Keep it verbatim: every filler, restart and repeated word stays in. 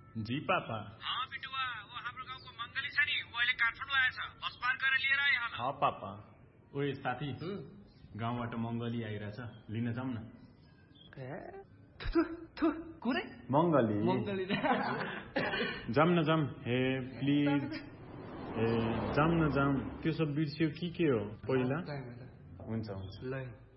जी पापा। हाँ बिटुवा, वो हाम्रो गाउँको मङ्गली छ नि, ऊ अहिले काठमाडौँ आएछ। बस पार गरेर लिएर आए होला। हाँ पापा। ओए साथी, गाउँबाट मङ्गली आइरहेछ, लिन जाउँ न। कुरै मङ्गली मङ्गली जाम न जाम। हे प्लिज, ए जाम न जाम। त्यो सब बिर्सियो कि के हो पहिला? हुन्छ हुन्छ। ल